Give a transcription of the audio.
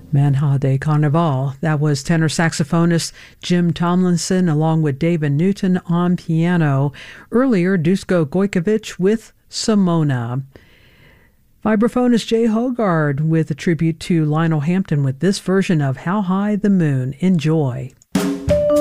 Manha de Carnaval. That was tenor saxophonist Jim Tomlinson along with David Newton on piano. Earlier, Dusko Gojkovic with Simona. Vibraphonist Jay Hogard with a tribute to Lionel Hampton with this version of How High the Moon. Enjoy.